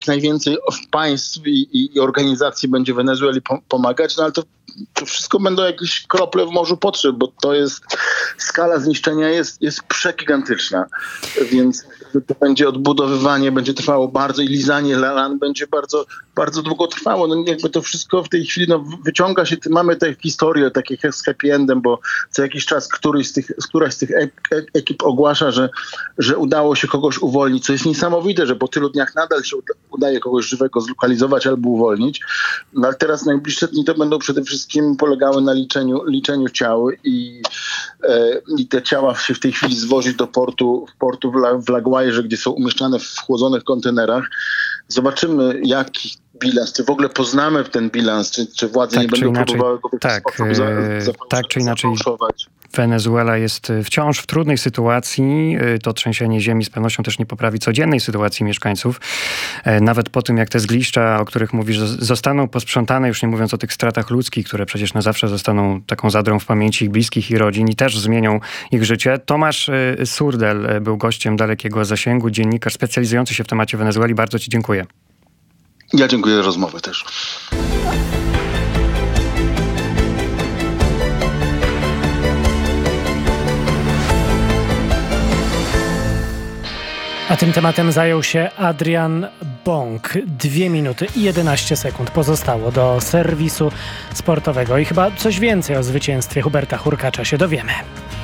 najwięcej państw i organizacji będzie Wenezueli pomagać, no ale to wszystko będą jakieś krople w morzu potrzeb, bo to jest, skala zniszczenia jest przegigantyczna, więc to będzie odbudowywanie, będzie trwało bardzo i lizanie lan będzie bardzo, bardzo długo trwało. No jakby to wszystko w tej chwili wyciąga się, mamy tę historię takich z happy endem, bo co jakiś czas któraś z tych ekip ogłasza, że udało się kogoś uwolnić, co jest niesamowite, że po tylu dniach nadal się udaje kogoś żywego zlokalizować albo uwolnić. No ale teraz najbliższe dni to będą przede wszystkim polegały na liczeniu ciał i te ciała się w tej chwili zwozić do portu w La Guairze, gdzie są umieszczane w chłodzonych kontenerach. Zobaczymy, jaki bilans, czy w ogóle poznamy ten bilans, czy władze nie będą próbowały go w jakiś sposób tak czy inaczej Wenezuela jest wciąż w trudnej sytuacji. To trzęsienie ziemi z pewnością też nie poprawi codziennej sytuacji mieszkańców. Nawet po tym, jak te zgliszcza, o których mówisz, zostaną posprzątane, już nie mówiąc o tych stratach ludzkich, które przecież na zawsze zostaną taką zadrą w pamięci ich bliskich i rodzin i też zmienią ich życie. Tomasz Surdel był gościem Dalekiego Zasięgu, dziennikarz specjalizujący się w temacie Wenezueli. Bardzo ci dziękuję. Ja dziękuję za rozmowę też. A tym tematem zajął się Adrian Bąk. 2 minuty i 11 sekund pozostało do serwisu sportowego i chyba coś więcej o zwycięstwie Huberta Hurkacza się dowiemy.